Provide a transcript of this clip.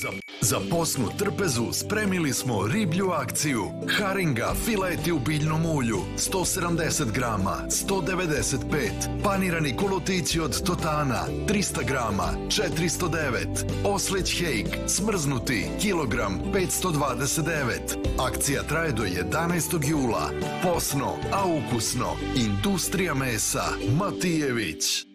Za posnu trpezu spremili smo riblju akciju. Haringa fileti u biljnom ulju 170 grama 195. Panirani kolotići od totana 300 grama 409. Oslić hejk smrznuti kilogram 529. Akcija traje do 11. jula. Posno, a ukusno. Industrija mesa Matijević.